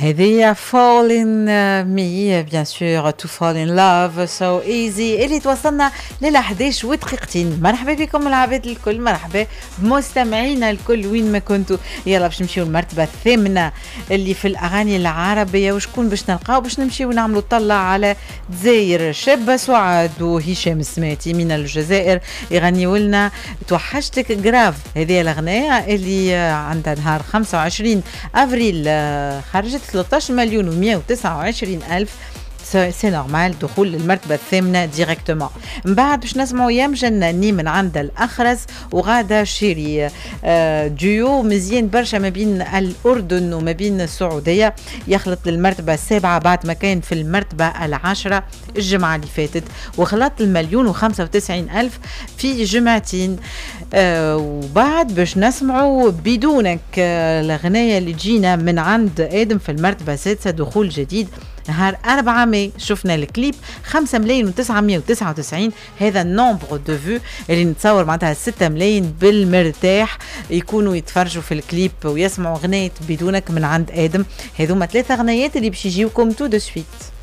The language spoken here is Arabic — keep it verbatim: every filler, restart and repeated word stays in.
هذه fall in uh, me bien sûr to fall in love so easy اللي توصلنا لل احداش ودقيقتين. مرحبا بكم العباد الكل، مرحبا بمستمعينا الكل وين ما كنتوا. يلا باش نمشيو المرتبة الثامنة اللي في الأغاني العربية، وشكون باش نلقاو؟ باش نمشيو نعملوا طلع على دزاير. شابة سعاد وهشام السماتي من الجزائر يغنيوا لنا توحشتك جراف. هذه الأغنية اللي عندها نهار خمسة وعشرين أفريل خرجت ثلاثة عشر مليون ومئة وتسعة وعشرين ألف. سي نورمال دخول للمرتبة الثامنة ديريكتومون. من بعد باش نسمعوا يام جناني من عند الأخرس وغادة شيري، ديو مزيان برشا ما بين الأردن وما بين السعودية، يخلط للمرتبة السابعة بعد ما كان في المرتبة العاشرة الجمعة اللي فاتت، وخلط المليون وخمسة وتسعين ألف في جمعتين. أه وبعد باش نسمعوا بدونك، الأغنية اللي جينا من عند آدم في المرتبة السادسة، دخول جديد نهار أربعة ماي. شفنا الكليب خمسة ملايين وتسعمائة وتسعة وتسعين، هذا النومبر دو فيو اللي نتصور معناتها ستة ملايين بالمرتاح يكونوا يتفرجوا في الكليب ويسمعوا أغنية بدونك من عند آدم. هذوما ثلاثة أغنيات اللي باش يجيوكم تو دو سويت.